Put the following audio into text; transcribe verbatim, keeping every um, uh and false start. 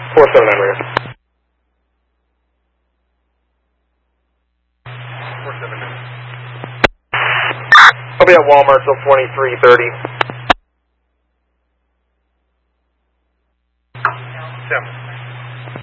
four seven nine radio. four seven nine. I'll be at Walmart till twenty-three thirty. Seven.